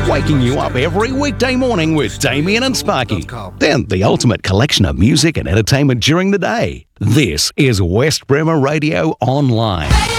waking you up every weekday morning with Damien and Sparky. Then the ultimate collection of music and entertainment during the day. This is West Bremer Radio Online.